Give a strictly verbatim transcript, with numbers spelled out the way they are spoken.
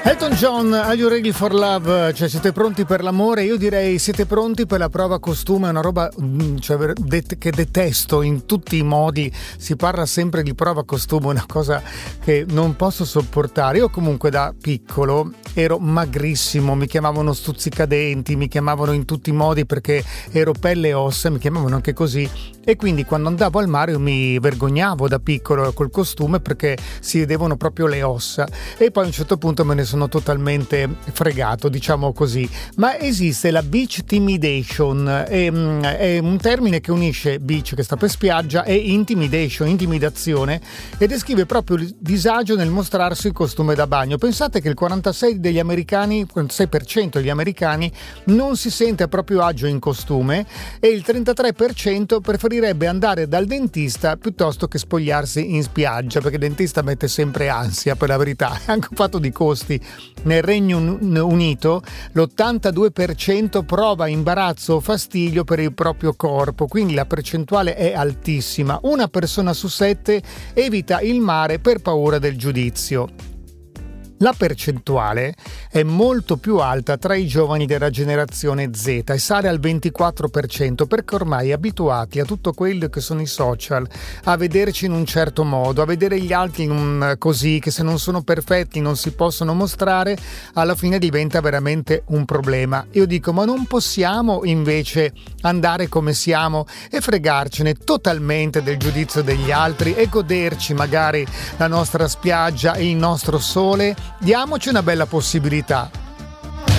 Elton John, Are You Ready for Love? Cioè, siete pronti per l'amore? Io direi siete pronti per la prova costume, è una roba cioè, det- che detesto in tutti i modi. Si parla sempre di prova costume, una cosa che non posso sopportare. Io comunque da piccolo ero magrissimo, mi chiamavano stuzzicadenti, mi chiamavano in tutti i modi perché ero pelle e ossa, mi chiamavano anche così. E quindi quando andavo al mare io mi vergognavo da piccolo col costume perché si vedevano proprio le ossa. E poi a un certo punto me ne sono sono totalmente fregato, diciamo così. Ma esiste la beach intimidation, è, è un termine che unisce beach, che sta per spiaggia, e intimidation, intimidazione, e descrive proprio il disagio nel mostrarsi in costume da bagno. Pensate che il quarantasei degli americani, quarantasei per cento degli americani non si sente a proprio agio in costume, e il trentatré per cento preferirebbe andare dal dentista piuttosto che spogliarsi in spiaggia, perché il dentista mette sempre ansia, per la verità. È anche un fatto di costi. Nel Regno Unito l'ottantadue per cento prova imbarazzo o fastidio per il proprio corpo, quindi la percentuale è altissima. Una persona su sette evita il mare per paura del giudizio. La percentuale è molto più alta tra i giovani della generazione Z e sale al ventiquattro per cento, perché ormai abituati a tutto quello che sono i social, a vederci in un certo modo, a vedere gli altri in un così, che se non sono perfetti non si possono mostrare, alla fine diventa veramente un problema. Io dico, ma non possiamo invece andare come siamo e fregarcene totalmente del giudizio degli altri e goderci magari la nostra spiaggia e il nostro sole? Diamoci una bella possibilità.